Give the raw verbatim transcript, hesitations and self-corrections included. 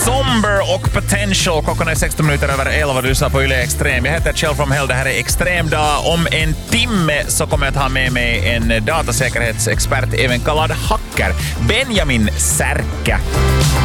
Somber och Potential. Klockan är sexton minuter över elva. Du lyssnar på Yle Extrem. Jag heter Kjell from Hell. Det här är Extremdag. Om en timme så kommer jag att ha med mig en datasäkerhetsexpert, även kallad hacker, Benjamin Särkä.